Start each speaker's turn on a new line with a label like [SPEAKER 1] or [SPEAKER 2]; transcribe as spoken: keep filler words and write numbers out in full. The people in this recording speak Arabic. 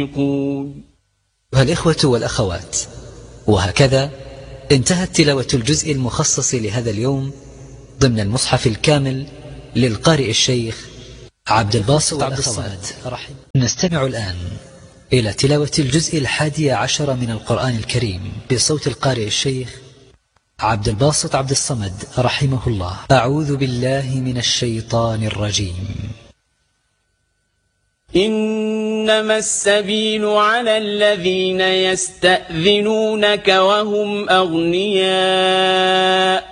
[SPEAKER 1] الإخوة والأخوات، وهكذا انتهت تلاوة الجزء المخصص لهذا اليوم ضمن المصحف الكامل للقارئ الشيخ عبد الباسط عبد الصمد. نستمع الآن إلى تلاوة الجزء الحادي عشر من القرآن الكريم بصوت القارئ الشيخ عبد الباسط عبد الصمد رحمه الله. أعوذ بالله من الشيطان الرجيم.
[SPEAKER 2] إنما السبيل على الذين يستأذنونك وهم أغنياء